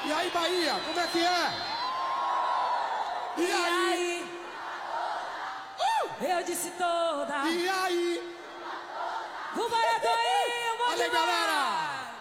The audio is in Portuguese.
E aí, Bahia, como é que é? E aí? Eu disse toda. E aí? O Baradoinho, Olha aí, galera!